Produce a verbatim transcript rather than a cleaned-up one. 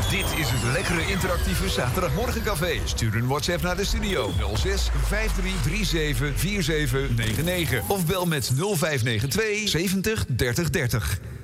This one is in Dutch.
Dit is het lekkere interactieve zaterdagmorgencafé. Stuur een WhatsApp naar de studio nul zes vijf drie drie zeven vier zeven negen negen. Of bel met nul vijf negen twee zeventig dertig dertig.